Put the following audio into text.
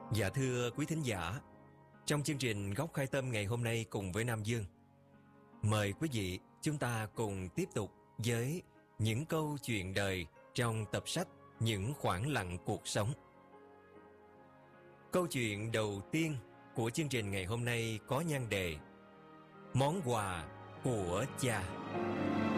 Dạ thưa quý thính giả, trong chương trình Góc Khai Tâm ngày hôm nay cùng với Nam Dương, mời quý vị chúng ta cùng tiếp tục với những câu chuyện đời trong tập sách Những khoảng lặng cuộc sống. Câu chuyện đầu tiên của chương trình ngày hôm nay có nhan đề Món quà của cha.